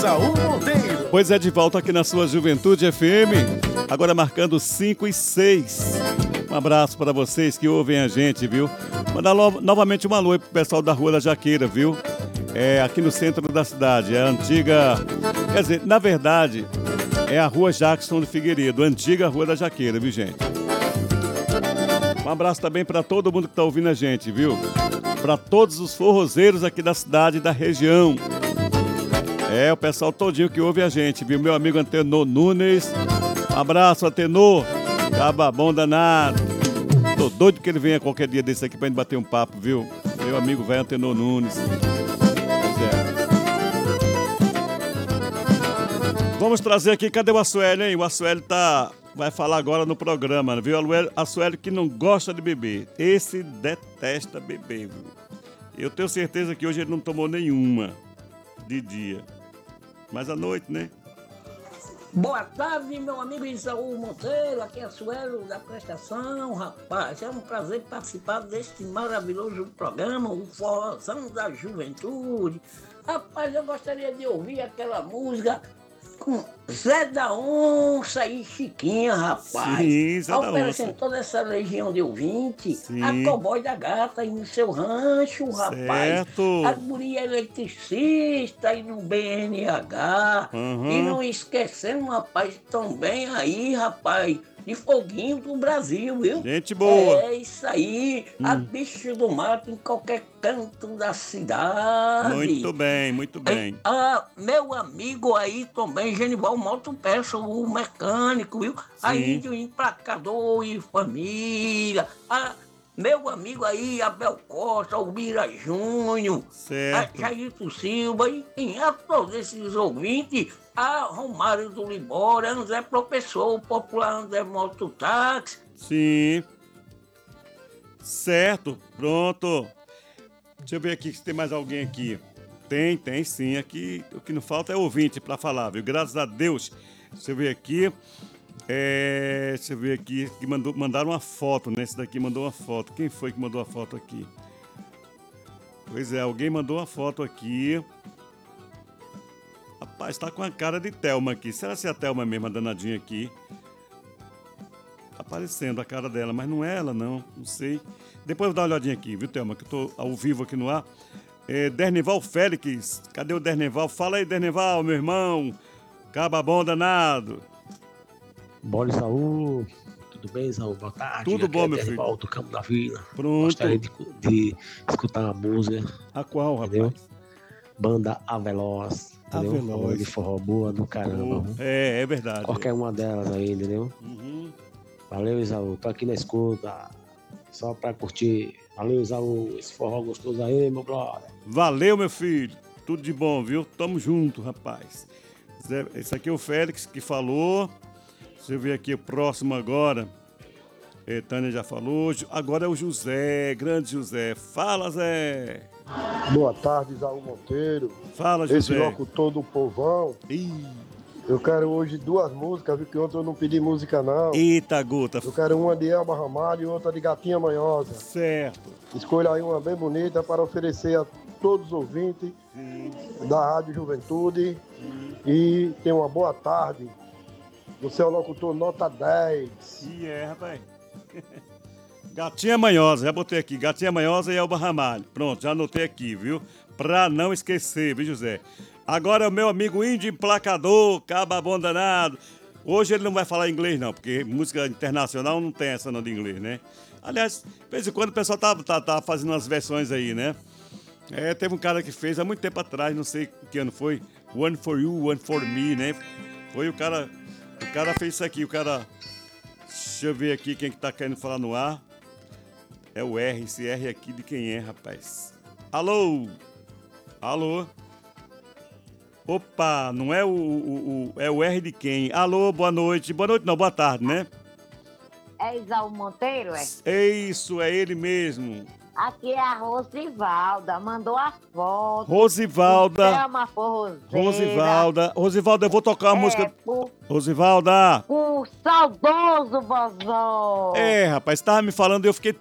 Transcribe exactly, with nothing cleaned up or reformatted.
Isaú Monteiro. Pois é, de volta aqui na sua Juventude F M, agora marcando cinco e seis. Um abraço para vocês que ouvem a gente, viu? Mandar no- novamente uma alô pro pessoal da Rua da Jaqueira, viu? É aqui no centro da cidade, é a antiga... Quer dizer, na verdade, é a Rua Jackson de Figueiredo, a antiga Rua da Jaqueira, viu, gente? Um abraço também para todo mundo que tá ouvindo a gente, viu? Para todos os forrozeiros aqui da cidade e da região. É, o pessoal todinho que ouve a gente, viu? Meu amigo Antenor Nunes. Um abraço, Antenor. Caba bom danado. Tô doido que ele venha qualquer dia desse aqui pra gente bater um papo, viu? Meu amigo velho Antenor Nunes. Pois é. Vamos trazer aqui, cadê o Assuélio, hein? O Assuélio tá... vai falar agora no programa, viu? Assuélio que não gosta de beber. Esse detesta beber, viu? Eu tenho certeza que hoje ele não tomou nenhuma de dia. Mas à noite, né? Boa tarde, meu amigo Isaú Monteiro, aqui é a Suelo da prestação, rapaz, é um prazer participar deste maravilhoso programa, o Forrozão da Juventude. Rapaz, eu gostaria de ouvir aquela música com Zé da Onça e Chiquinha, rapaz. Sim, Zé da oferecendo Onça. toda essa legião de ouvinte, Sim. a Cowboy da Gata aí no seu rancho, rapaz. Certo. A guria eletricista aí no B N H. Uhum. E não esquecendo, rapaz, também aí, rapaz, de Foguinho do Brasil, viu? Gente boa. É isso aí, a bicho do mato em qualquer canto da cidade. Muito bem, muito bem. Ah, meu amigo aí também, Genival Motopeça, o mecânico, viu? Aí de emplacador e família. Ah, meu amigo aí, Abel Costa, Almira Júnior, Certo. a Jairto Silva, e em a todos esses ouvintes, a Romário do Libório, André Professor, o popular André Mototáxi. Sim. Certo, pronto. Deixa eu ver aqui se tem mais alguém aqui. Tem, tem sim. Aqui o que não falta é ouvinte pra falar, viu? Graças a Deus. Deixa eu ver aqui. É, deixa eu ver aqui. Que mandou, mandaram uma foto, né? Esse daqui mandou uma foto. Quem foi que mandou a foto aqui? Pois é, alguém mandou uma foto aqui. Rapaz, tá com a cara de Thelma aqui. Será que é a Thelma mesmo, a danadinha aqui? Tá aparecendo a cara dela, mas não é ela, não. Não sei. Depois eu vou dar uma olhadinha aqui, viu, Thelma? Que eu tô ao vivo aqui no ar. É, Dernival Félix. Cadê o Dernival? Fala aí, Dernival, meu irmão. Caba bom danado. Bora, Isaú. Tudo bem, Isaú? Boa tarde. Tudo Aqui bom, é meu Derival filho? do Campo da Vila. Pronto. Gostaria de, de escutar uma música. A qual, Entendeu? rapaz? Banda Aveloz. Entendeu? Aveloz. Uma banda de forró boa do caramba. viu? É, é verdade. Qualquer uma delas aí, entendeu? Uhum. Valeu, Isaú. Tô aqui na escuta. Só pra curtir. Valeu, Isaú. Esse forró gostoso aí, meu brother. Valeu, meu filho. Tudo de bom, viu? Tamo junto, rapaz. Zé- Esse aqui é o Félix que falou. Deixa eu ver aqui o próximo agora. É, Tânia já falou. Ju- Agora é o José, grande José. Fala, Zé. Boa tarde, Isaú Monteiro. Fala, Esse José. locutor do povão. Ih, Eu quero hoje duas músicas, viu? Que ontem eu não pedi música, não. eita, gota. Eu quero uma de Elba Ramalho e outra de Gatinha Manhosa. Certo. Escolha aí uma bem bonita para oferecer a todos os ouvintes da Rádio Juventude. E tenha uma boa tarde. Você é o locutor nota dez. E é, rapaz. Gatinha Manhosa, já botei aqui. Gatinha Manhosa e Elba Ramalho. Pronto, já anotei aqui, viu? Pra não esquecer, viu, José? Agora é o meu amigo Índio Emplacador, caba bom danado. Hoje ele não vai falar inglês, não, porque música internacional não tem essa não de inglês, né? Aliás, de vez em quando o pessoal tá, tá, tá fazendo umas versões aí, né? É, teve um cara que fez há muito tempo atrás, não sei que ano foi. One for you, one for me, né? Foi o cara. O cara fez isso aqui, o cara. Deixa eu ver aqui quem que tá querendo falar no ar. É o R, esse R aqui de quem é, rapaz? Alô? Alô? Opa, não é o, o, o- é o R de quem? Alô, boa noite. Boa noite não, boa tarde, né? É Isaú Monteiro, é? É isso, é ele mesmo. Aqui é a Rosivalda, mandou a foto. Rosivalda. Thelma Forrozeira. Rosivalda. Rosivalda, eu vou tocar uma É, música. por- Rosivalda. O saudoso vozão. É, rapaz, tava me falando e eu fiquei